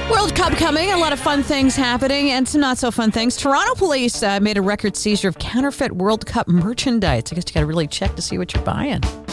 World Cup coming, a lot of fun things happening and some not so fun things. Toronto police made a record seizure of counterfeit World Cup merchandise. I guess you got to really check to see what you're buying.